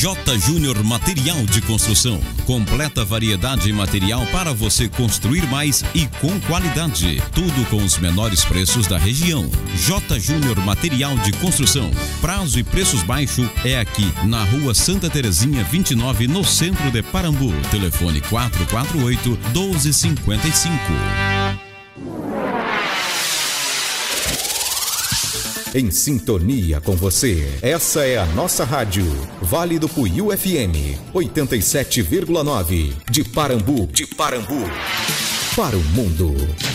J Júnior Material de Construção. Completa variedade de material para você construir mais e com qualidade. Tudo com os menores preços da região. J Júnior Material de Construção. Prazo e preços baixos é aqui na Rua Santa Terezinha 29, no centro de Parambu. Telefone 448-1255. Em sintonia com você, essa é a nossa rádio, Vale do Puiú FM, 87,9, de Parambu, para o mundo.